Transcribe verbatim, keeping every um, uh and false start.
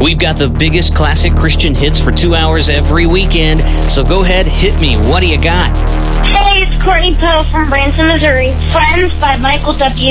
We've got the biggest classic Christian hits for two hours every weekend, so go ahead, hit me. What do you got? Hey, it's Courtney Poe from Branson, Missouri. Friends by Michael W.